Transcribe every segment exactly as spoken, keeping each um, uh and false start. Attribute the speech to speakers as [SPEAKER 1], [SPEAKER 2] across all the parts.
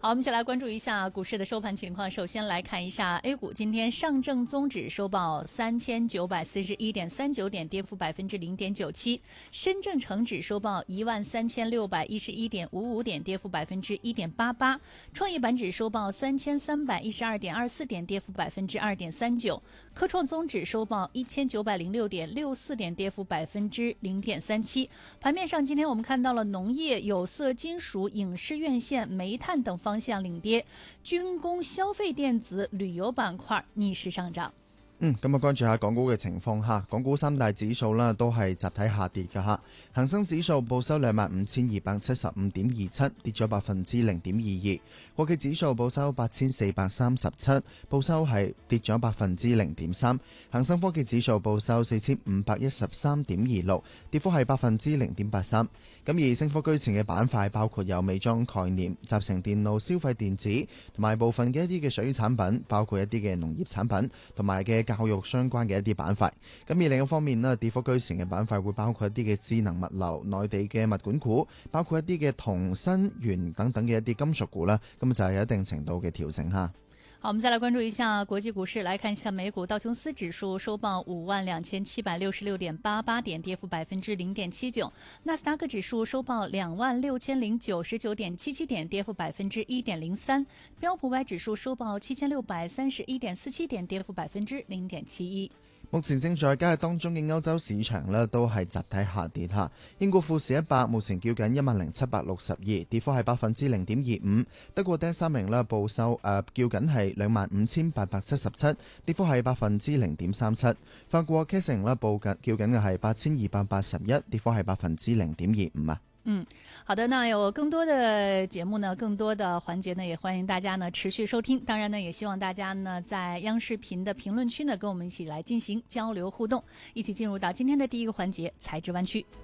[SPEAKER 1] 好，我们一起来关注一下股市的收盘情况。首先来看一下 A 股，今天上证综指收报三千九百四十一点三九点，跌幅百分之零点九七；深证成指收报一万三千六百一十一点五五点，跌幅百分之一点八八；创业板指收报三千三百一十二点二四点，跌幅百分之二点三九；科创综指收报一千九百零六点六四点，跌幅百分之零点三七。盘面上，今天我们看到了农业、有色金属、影视院线、煤炭等方向領跌，軍工、消費電子、旅遊板塊逆勢上漲。
[SPEAKER 2] 嗯，咁啊，關注下港股嘅情況嚇，港股三大指數啦都係集體下跌嘅嚇。恒生指數報收兩萬五千二百七十五點二七，跌咗百分之零點二二。國企指數報收八千四百三十七，報收係跌咗百分之零點三。恒生科技指數報收四千五百一十三點二六，跌幅係百分之零點八三。咁而升幅居前嘅板塊包括有美妝概念、集成電路、消費電子同埋部分嘅一啲嘅水產品，包括一啲嘅農業產品同埋嘅教育相關嘅一啲板塊。咁而另一方面呢，跌幅居前嘅板塊會包括一啲嘅智能物流、內地嘅物管股，包括一啲嘅銅、鋅、鉛等等嘅一啲金屬股啦。咁就係有一定程度嘅調整哈。
[SPEAKER 1] 好，我們再來關注一下國際股市，來看一下美股道瓊斯指數收報五萬兩千七百六十六點八八點，跌幅百分之零點七九；納斯達克指數收報兩萬六千零九十九點七七點，跌幅百分之一點零三；標普五百指數收報七千六百三十一點四七點，跌幅百分之零點七一。
[SPEAKER 2] 目前正在交易當中嘅歐洲市場呢都係集體下跌嚇。英國富時一百目前叫緊一萬零七百六十二，跌幅係百分之零點二五。德國 D A X 三零呢報收誒、呃、叫緊係兩萬五千八百七十七，跌幅係百分之零點三七。法國 K 城呢報緊叫緊嘅係八千二百八十一，跌幅係百分之零點二五啊。
[SPEAKER 1] 嗯，好的，那有更多的節目呢，更多的環節呢，也歡迎大家呢持續收聽。當然呢，也希望大家呢在央視頻的評論區呢，跟我們一起來進行交流互動，一起進入到今天的第一個環節——財智灣區。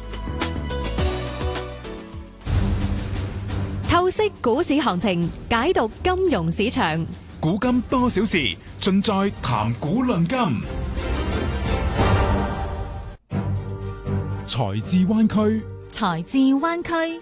[SPEAKER 3] 透析股市行情，解讀金融市場，
[SPEAKER 4] 古今多少事，盡在談股論金。財智灣區。
[SPEAKER 1] 財智灣區，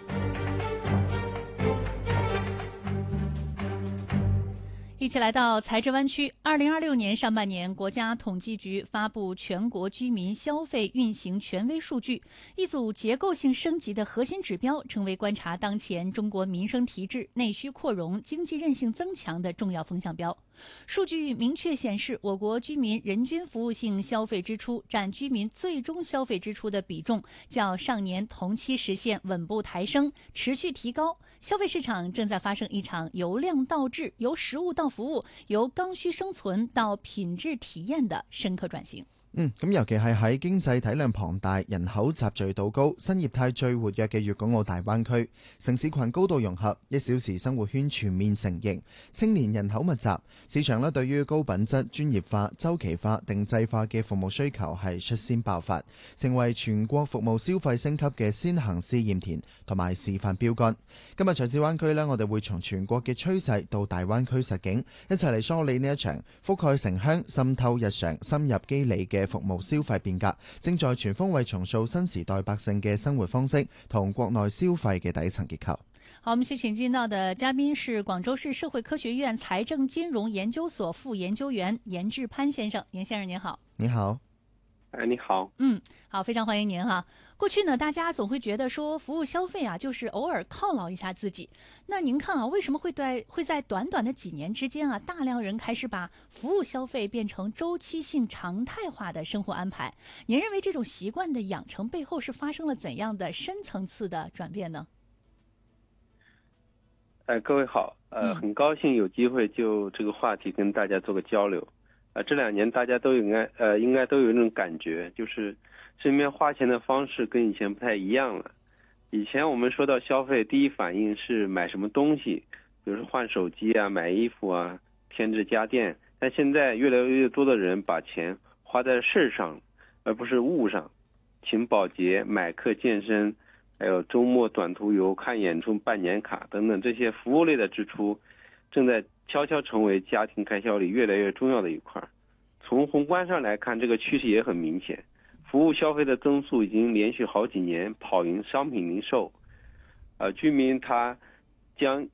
[SPEAKER 1] 一起來到財智灣區。二零二六年上半年，國家統計局發布全國居民消費運行權威數據，一組結構性升級的核心指標，成為觀察當前中國民生提質、內需擴容、經濟韌性增強的重要風向標。數據明確顯示，我國居民人均服務性消費支出佔居民最終消費支出的比重，較上年同期實現穩步抬升，持續提高。消費市場正在發生一場由量到質、由實物到服務、由剛需生存到品質體驗的深刻轉型。
[SPEAKER 2] 嗯，咁尤其係喺經濟體量龐大、人口集聚度高、新業態最活躍嘅粵港澳大灣區，城市群高度融合，一小時生活圈全面成型，青年人口密集，市場咧對於高品質、專業化、周期化、定制化嘅服務需求係率先爆發，成為全國服務消費升級嘅先行試驗田同埋示範標杆。今日財智灣區呢，我哋會從全國嘅趨勢到大灣區實景，一齊嚟梳理呢一場覆蓋城鄉、滲透日常、深入肌理嘅服務消費變革，正在全方位重塑新時代百姓嘅生活方式同國內消費嘅底層結構。
[SPEAKER 1] 好，我們先請進到的嘉賓是廣州市社會科學院財政金融研究所副研究員嚴志潘先生。嚴先生您好。
[SPEAKER 2] 你好。
[SPEAKER 5] 哎，你好。
[SPEAKER 1] 嗯，好，非常歡迎您哈。過去呢，大家總會覺得說服務消費啊，就是偶爾犒勞一下自己。那您看啊，為什麼會對會在短短的幾年之間啊，大量人開始把服務消費變成周期性常態化的生活安排？您認為這種習慣的養成背後是發生了怎樣的深層次的轉變呢？
[SPEAKER 5] 呃，各位好，呃，很高興有機會就這個話題跟大家做個交流。呃，這兩年大家都應該呃應該都有一種感覺，就是身邊花錢的方式跟以前不太一樣了。以前我們說到消費，第一反應是買什麼東西，比如說換手機啊、買衣服啊、添置家電。但現在越來越多的人把錢花在事上，而不是物上，請保潔、買課健身，還有周末短途遊、看演出、辦年卡等等這些服務類的支出，正在悄悄成為家庭開銷裏越來越重要的一塊。從宏觀上來看，這個趨勢也很明顯，服務消費的增速已經連續好幾年跑贏商品零售。呃，居民他將